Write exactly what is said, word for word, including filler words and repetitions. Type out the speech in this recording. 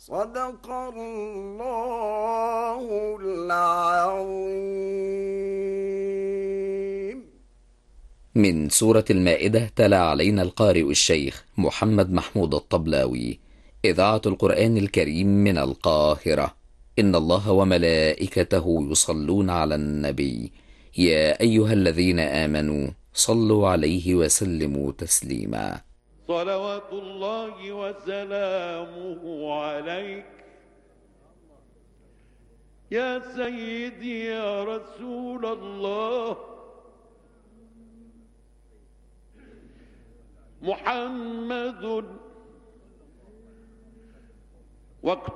صدق الله العظيم. من سورة المائدة تلا علينا القارئ الشيخ محمد محمود الطبلاوي، إذاعة القرآن الكريم من القاهرة. إن الله وملائكته يصلون على النبي، يا أيها الذين آمنوا صلوا عليه وسلموا تسليما. صلوات الله وسلامه عليك يا سيدي يا رسول الله. محمد وقت